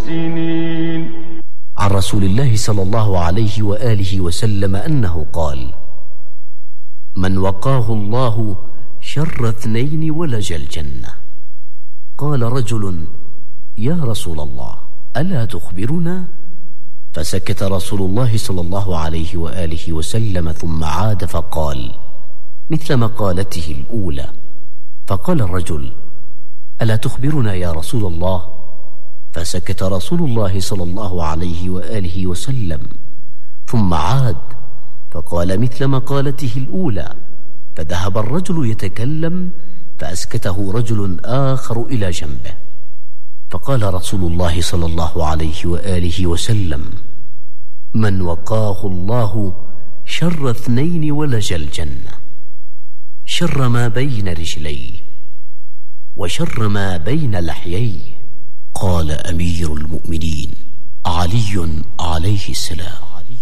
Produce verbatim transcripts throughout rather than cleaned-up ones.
المحسنين. عن رسول الله صلى الله عليه وآله وسلم أنه قال: من وقاه الله شر اثنين ولج الجنة. قال رجل: يا رسول الله ألا تخبرنا؟ فسكت رسول الله صلى الله عليه وآله وسلم ثم عاد فقال مثل مقالته الأولى. فقال الرجل: ألا تخبرنا يا رسول الله؟ فسكت رسول الله صلى الله عليه وآله وسلم ثم عاد فقال مثل مقالته الأولى. فذهب الرجل يتكلم فأسكته رجل آخر إلى جنبه. فقال رسول الله صلى الله عليه وآله وسلم: من وقاه الله شر اثنين ولج الجنة، شر ما بين رجليه وشر ما بين لحييه. قال أمير المؤمنين علي عليه السلام: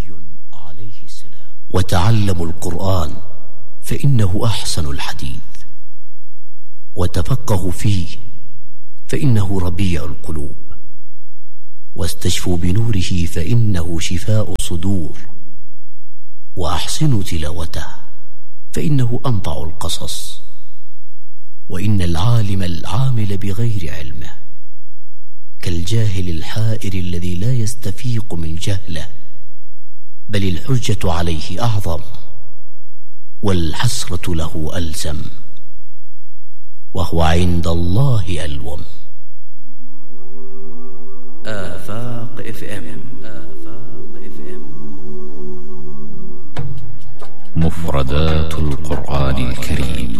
وتعلموا القرآن فإنه أحسن الحديث، وتفقهوا فيه فإنه ربيع القلوب، واستشفوا بنوره فإنه شفاء الصدور، وأحسنوا تلاوته فإنه أنطع القصص. وإن العالم العامل بغير علمه كالجاهل الحائر الذي لا يستفيق من جهله، بل الحجة عليه أعظم والحسرة له ألزم، وهو عند الله ألوم. آفاق اف ام آفاق اف ام مفردات القرآن الكريم.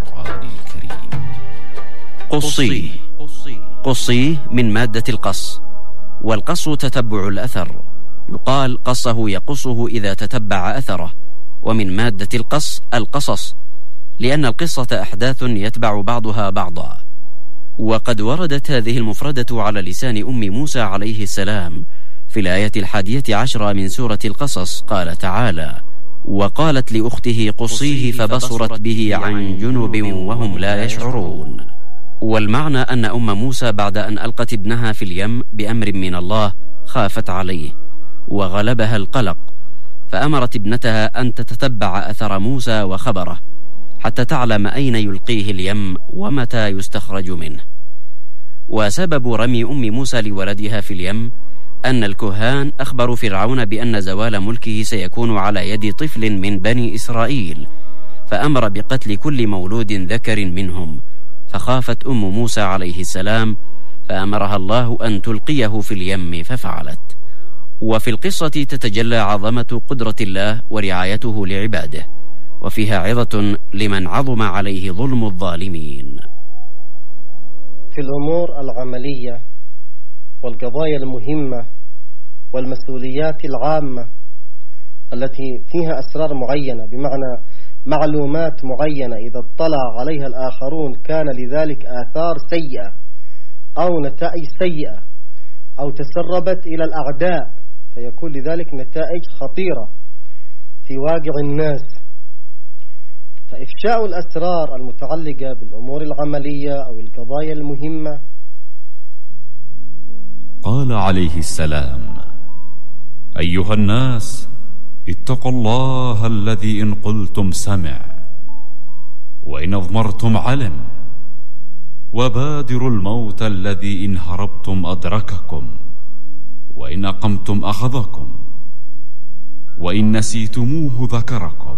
قصي. قصي من مادة القص، والقص تتبع الأثر، يقال قصه يقصه إذا تتبع أثره. ومن مادة القص القصص، لأن القصة أحداث يتبع بعضها بعضا. وقد وردت هذه المفردة على لسان أم موسى عليه السلام في الآية الحادية عشرة من سورة القصص. قال تعالى: وقالت لأخته قصيه فبصرت به عن جنب وهم لا يشعرون. والمعنى أن أم موسى بعد أن ألقت ابنها في اليم بأمر من الله خافت عليه وغلبها القلق، فأمرت ابنتها أن تتتبع أثر موسى وخبره حتى تعلم أين يلقيه اليم ومتى يستخرج منه. وسبب رمي أم موسى لولدها في اليم أن الكهان أخبروا فرعون بأن زوال ملكه سيكون على يد طفل من بني إسرائيل، فأمر بقتل كل مولود ذكر منهم، فخافت أم موسى عليه السلام فأمرها الله أن تلقيه في اليم ففعلت. وفي القصة تتجلى عظمة قدرة الله ورعايته لعباده، وفيها عظة لمن عظم عليه ظلم الظالمين. في الأمور العملية والقضايا المهمة والمسؤوليات العامة التي فيها أسرار معينة، بمعنى معلومات معينة إذا اطلع عليها الآخرون كان لذلك آثار سيئة أو نتائج سيئة أو تسربت إلى الأعداء، فيكون لذلك نتائج خطيرة في واقع الناس. فإفشاء الأسرار المتعلقة بالأمور العملية أو القضايا المهمة. قال عليه السلام: أيها الناس اتقوا الله الذي إن قلتم سمع وإن أضمرتم علم، وبادروا الموت الذي إن هربتم أدرككم، وإن أقمتم أخذكم، وإن نسيتموه ذكركم،